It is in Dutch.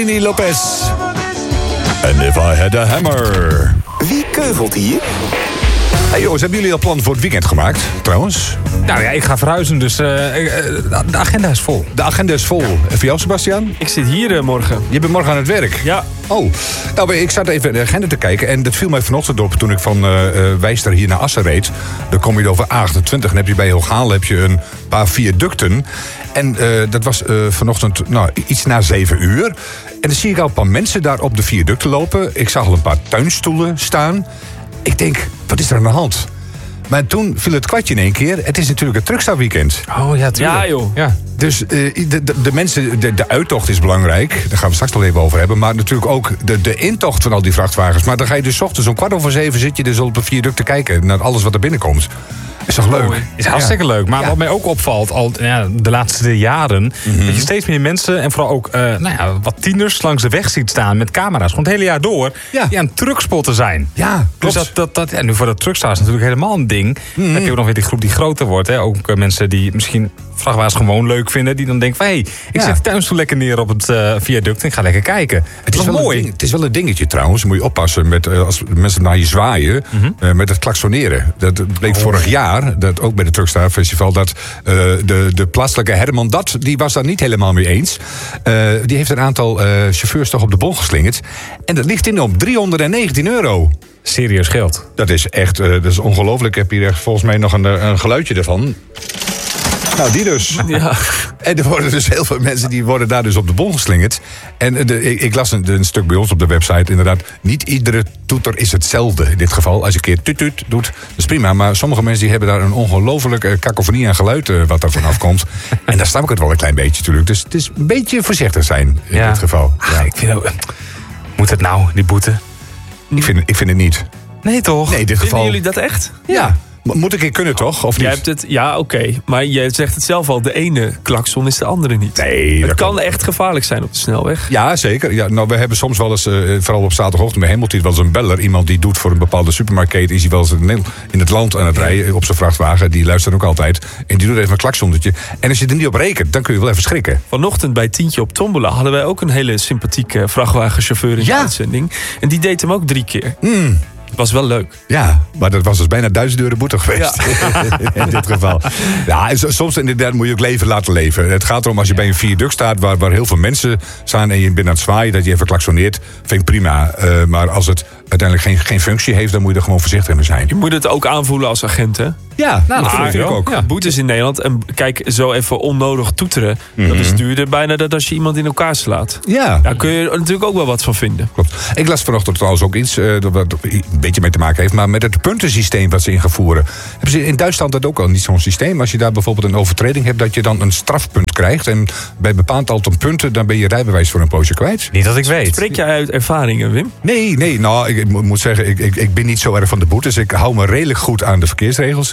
Jenny Lopez. And If I Had a Hammer. Wie keuvelt hier? Hey jongens, hebben jullie al plannen voor het weekend gemaakt, trouwens? Nou ja, ik ga verhuizen, dus de agenda is vol. De agenda is vol. En voor jou, Sebastian? Ik zit hier morgen. Je bent morgen aan het werk? Ja. Oh, nou, ik zat even de agenda te kijken en dat viel mij vanochtend op toen ik van Wijster hier naar Assen reed. Dan kom je over A28 en heb je bij Hooghaal heb je een paar viaducten. En dat was vanochtend iets na 7 uur. En dan zie ik al een paar mensen daar op de viaducten lopen. Ik zag al een paar tuinstoelen staan. Ik denk, wat is er aan de hand? Maar toen viel het kwartje in één keer. Het is natuurlijk het truckstarweekend. Oh ja, tuurlijk. Ja, joh. Ja. Dus de mensen, de uittocht is belangrijk. Daar gaan we straks wel even over hebben. Maar natuurlijk ook de intocht van al die vrachtwagens. Maar dan ga je dus 's ochtends om 7:15 zit je dus op de viaduct te kijken naar alles wat er binnenkomt. Is toch leuk? Is hartstikke leuk. Maar wat mij ook opvalt, al de laatste jaren, dat je steeds meer mensen en vooral ook wat tieners langs de weg ziet staan met camera's. Gewoon het hele jaar door. Ja. Die aan het truckspotten zijn. Ja, klopt. Dus en nu voor de truckstars is natuurlijk helemaal een ding. Dan heb je ook nog weer die groep die groter wordt. Hè. Ook mensen die misschien vrachtwagens gewoon leuk vinden. Die dan denken van, ik zet de tuinstoel lekker neer op het viaduct en ik ga lekker kijken. Het is wel mooi. Het is wel een dingetje trouwens. Moet je oppassen met als mensen naar je zwaaien met het klaksoneren. Dat bleek vorig jaar, dat ook bij de Truckstar Festival, dat de plaatselijke Herman die was daar niet helemaal mee eens. Die heeft een aantal chauffeurs toch op de bon geslingerd. En dat ligt in op €319. Serieus geld. Dat is echt, dat is ongelooflijk. Ik heb hier echt volgens mij nog een geluidje ervan. Nou, die dus. Ja. En er worden dus heel veel mensen die worden daar dus op de bon geslingerd. En ik las een stuk bij ons op de website. Inderdaad, niet iedere toeter is hetzelfde in dit geval. Als je een keer tut doet, dat is prima. Maar sommige mensen die hebben daar een ongelofelijke kakofonie aan geluid wat er vanaf komt. En daar snap ik het wel een klein beetje natuurlijk. Dus het is een beetje voorzichtig zijn in dit geval. Ja. Ik vind ook, moet het nou, die boete? Ik vind het niet. Nee, toch? Nee, in dit geval. Vinden jullie dat echt? Ja. Moet ik het kunnen toch? Of niet? Jij hebt het, ja, oké. Maar jij zegt het zelf al, de ene klakson is de andere niet. Nee, het kan echt gevaarlijk zijn op de snelweg. Ja, zeker. Ja, nou, we hebben soms wel eens, vooral op zaterdagochtend bij Hemeltje, wel eens een beller. Iemand die doet voor een bepaalde supermarkt. Is hij wel eens in het land aan het rijden op zijn vrachtwagen. Die luistert ook altijd. En die doet even een klaksonnetje. En als je er niet op rekent, dan kun je wel even schrikken. Vanochtend bij Tientje op Tombola hadden wij ook een hele sympathieke vrachtwagenchauffeur in de uitzending. En die deed hem ook 3 keer. Was wel leuk. Ja, maar dat was dus bijna €1000 boete geweest. Ja. In dit geval. Ja, soms inderdaad moet je ook leven laten leven. Het gaat erom als je bij een viaduct staat waar heel veel mensen staan en je bent aan het zwaaien, dat je even klaksoneert, vind ik prima. Maar als het uiteindelijk geen functie heeft, dan moet je er gewoon voorzichtig mee zijn. Je moet het ook aanvoelen als agent, hè? Ja, dat vind ik ook. Ja. Boetes in Nederland. En kijk, zo even onnodig toeteren. Dat is duurder bijna dan als je iemand in elkaar slaat. Ja. Daar kun je natuurlijk ook wel wat van vinden. Klopt. Ik las vanochtend trouwens ook iets wat een beetje mee te maken heeft. Maar met het puntensysteem wat ze ingevoeren. Hebben ze in Duitsland dat ook al niet zo'n systeem? Als je daar bijvoorbeeld een overtreding hebt, dat je dan een strafpunt krijgt. En bij een bepaald aantal punten, dan ben je rijbewijs voor een poosje kwijt. Niet dat ik weet. Spreek jij uit ervaringen, Wim? Nee. Nou, ik moet zeggen, ik ben niet zo erg van de boetes. Ik hou me redelijk goed aan de verkeersregels.